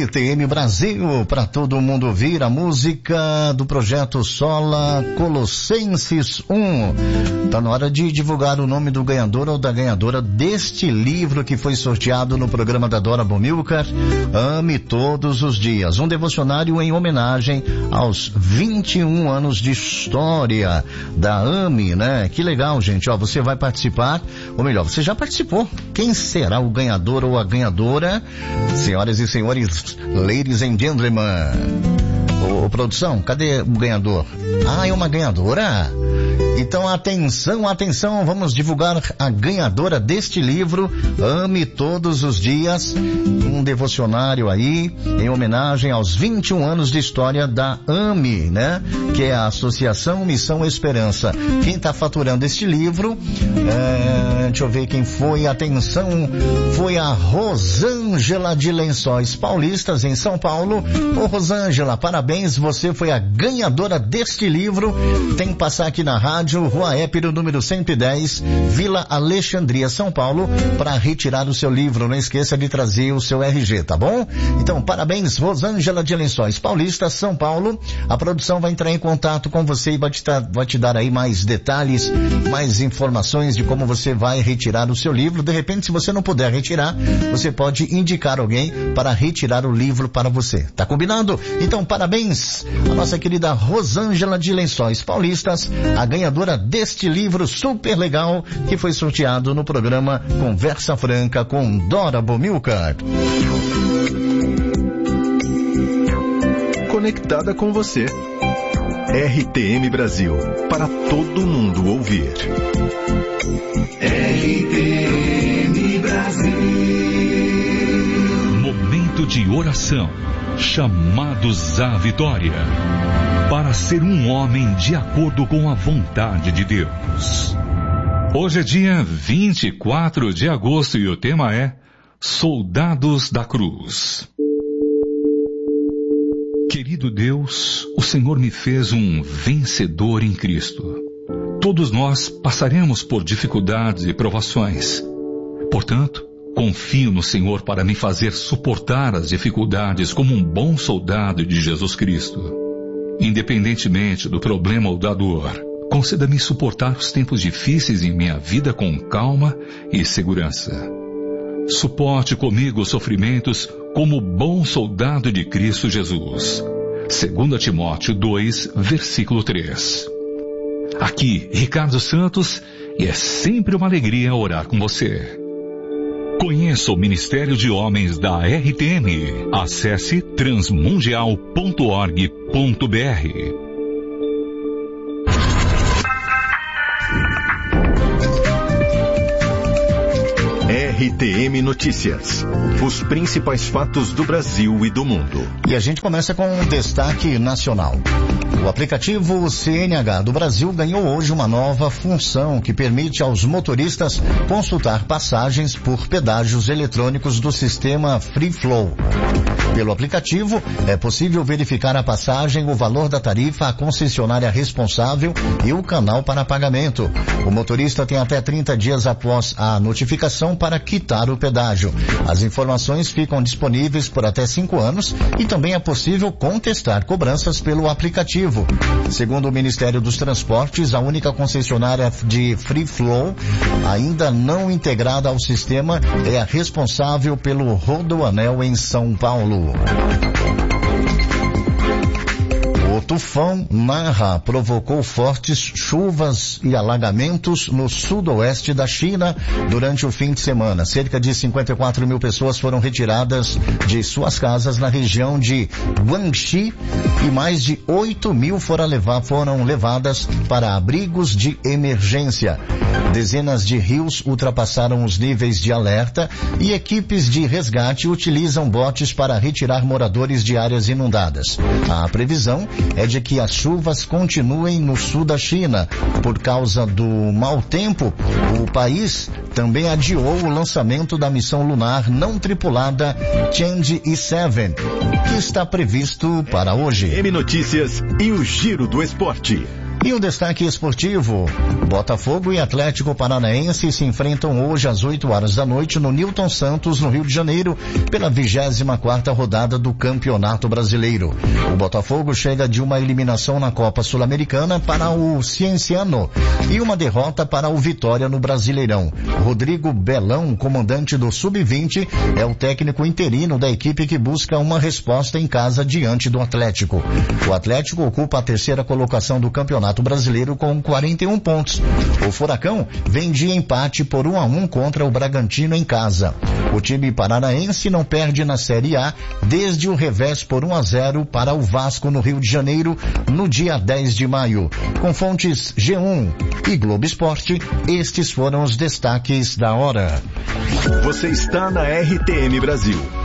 RTM Brasil, para todo mundo ouvir a música do projeto Sola Colossenses 1. Tá na hora de divulgar o nome do ganhador ou da ganhadora deste livro que foi sorteado no programa da Dora Bomilcar, Ame Todos os Dias. Um devocionário em homenagem aos 21 anos de história da AME, né? Que legal, gente. Ó, você vai participar, ou melhor, você já participou. Quem será o ganhador ou a ganhadora? Senhoras e senhores, ladies and gentlemen. Ô, produção, cadê o ganhador? Ah, é uma ganhadora? Então, atenção, atenção, vamos divulgar a ganhadora deste livro, Ame Todos os Dias, um devocionário aí, em homenagem aos 21 anos de história da AME, né? Que é a Associação Missão Esperança. Quem está faturando este livro, deixa eu ver quem foi, atenção, foi a Rosângela de Lençóis Paulistas, em São Paulo. Ô, Rosângela, parabéns, você foi a ganhadora deste livro. Tem que passar aqui na rádio, Rua Épiro, número 110, Vila Alexandria, São Paulo, para retirar o seu livro. Não esqueça de trazer o seu RG, tá bom? Então, parabéns, Rosângela de Lençóis Paulistas, São Paulo. A produção vai entrar em contato com você e vai te dar aí mais detalhes, mais informações de como você vai retirar o seu livro. De repente, se você não puder retirar, você pode indicar alguém para retirar o livro para você. Tá combinado? Então, parabéns a nossa querida Rosângela de Lençóis Paulistas, a ganhadora deste livro super legal que foi sorteado no programa Conversa Franca com Dora Bomilcar. Conectada com você. RTM Brasil, para todo mundo ouvir. RTM Brasil. Momento de oração. Chamados à vitória. Para ser um homem de acordo com a vontade de Deus. Hoje é dia 24 de agosto e o tema é Soldados da Cruz. Querido Deus, o Senhor me fez um vencedor em Cristo. Todos nós passaremos por dificuldades e provações. Portanto, confio no Senhor para me fazer suportar as dificuldades como um bom soldado de Jesus Cristo. Independentemente do problema ou da dor, conceda-me suportar os tempos difíceis em minha vida com calma e segurança. Suporte comigo os sofrimentos como bom soldado de Cristo Jesus. 2 Timóteo 2, versículo 3. Aqui, Ricardo Santos, e é sempre uma alegria orar com você. Conheça o Ministério de Homens da RTM. Acesse transmundial.org.br. RTM Notícias. Os principais fatos do Brasil e do mundo. E a gente começa com um destaque nacional. O aplicativo CNH do Brasil ganhou hoje uma nova função que permite aos motoristas consultar passagens por pedágios eletrônicos do sistema Free Flow. Pelo aplicativo, é possível verificar a passagem, o valor da tarifa, a concessionária responsável e o canal para pagamento. O motorista tem até 30 dias após a notificação para quitar o pedágio. As informações ficam disponíveis por até 5 anos e também é possível contestar cobranças pelo aplicativo. Segundo o Ministério dos Transportes, a única concessionária de Free Flow ainda não integrada ao sistema é a responsável pelo Rodoanel em São Paulo. O tufão Narra provocou fortes chuvas e alagamentos no sudoeste da China durante o fim de semana. Cerca de 54 mil pessoas foram retiradas de suas casas na região de Guangxi e mais de 8 mil foram levadas para abrigos de emergência. Dezenas de rios ultrapassaram os níveis de alerta e equipes de resgate utilizam botes para retirar moradores de áreas inundadas. A previsão é de que as chuvas continuem no sul da China. Por causa do mau tempo, o país também adiou o lançamento da missão lunar não tripulada Chang'e 7, que está previsto para hoje. M Notícias e o Giro do Esporte. E o destaque esportivo: Botafogo e Atlético Paranaense se enfrentam hoje às 8 horas da noite no Newton Santos, no Rio de Janeiro, pela 24ª rodada do Campeonato Brasileiro. O Botafogo chega de uma eliminação na Copa Sul-Americana para o Cienciano e uma derrota para o Vitória no Brasileirão. Rodrigo Belão, comandante do Sub-20, é o técnico interino da equipe que busca uma resposta em casa diante do Atlético. O Atlético ocupa a 3ª colocação do Campeonato Brasileiro com 41 pontos. O Furacão vem de empate por 1-1 contra o Bragantino em casa. O time paranaense não perde na Série A desde o revés por 1-0 para o Vasco no Rio de Janeiro no dia 10 de maio. Com fontes G1 e Globo Esporte, estes foram os destaques da hora. Você está na RTM Brasil.